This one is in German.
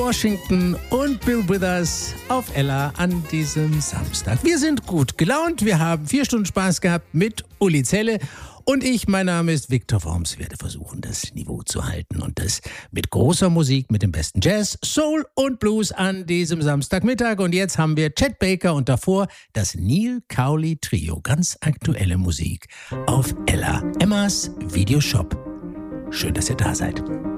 Washington und Bill Withers auf Ella an diesem Samstag. Wir sind gut gelaunt, wir haben 4 Stunden Spaß gehabt mit Uli Zelle und ich, mein Name ist Viktor Worms, werde versuchen, das Niveau zu halten und das mit großer Musik, mit dem besten Jazz, Soul und Blues an diesem Samstagmittag. Und jetzt haben wir Chet Baker und davor das Neil Cowley Trio, ganz aktuelle Musik auf Ella, Emmas Videoshop. Schön, dass ihr da seid.